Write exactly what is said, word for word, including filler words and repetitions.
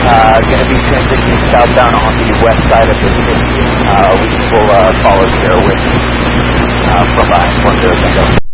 uh, going to be transitioning southbound on the west side of the city. Uh, we will uh, follow here with uh, from behind Fort Window.